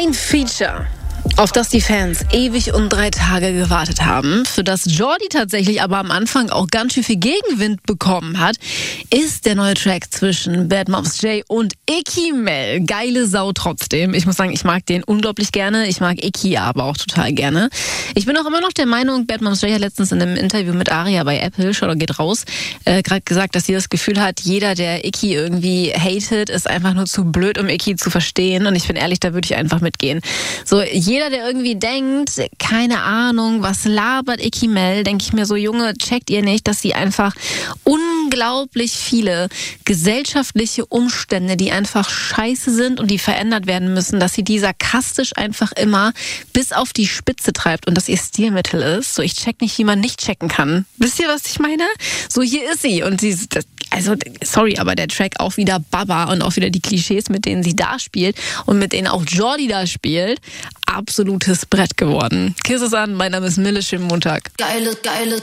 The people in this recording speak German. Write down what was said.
Ein Feature, auf das die Fans ewig und 3 Tage gewartet haben, für das Jordi tatsächlich aber am Anfang auch ganz schön viel Gegenwind bekommen hat, ist der neue Track zwischen Bad Moms J und Icky Mel. Geile Sau trotzdem. Ich muss sagen, ich mag den unglaublich gerne. Ich mag Icky aber auch total gerne. Ich bin auch immer noch der Meinung, Bad Moms J hat letztens in einem Interview mit Aria bei Apple, Shoutout geht raus, gerade gesagt, dass sie das Gefühl hat, jeder, der Icky irgendwie hatet, ist einfach nur zu blöd, um Icky zu verstehen. Und ich bin ehrlich, da würde ich einfach mitgehen. So, jeder, der irgendwie denkt, keine Ahnung, was labert Icky Mel, denke ich mir so, Junge, checkt ihr nicht, dass sie einfach unglaublich viele gesellschaftliche Umstände, die einfach scheiße sind und die verändert werden müssen, dass sie die sarkastisch einfach immer bis auf die Spitze treibt und dass ihr Stilmittel ist. So, ich check nicht, wie man nicht checken kann. Wisst ihr, was ich meine? So, hier ist sie und sie, also, sorry, aber der Track auch wieder Baba und auch wieder die Klischees, mit denen sie da spielt und mit denen auch Jordi da spielt, absolutes Brett geworden. Kisses an, mein Name ist Mille, schönen Montag. Geile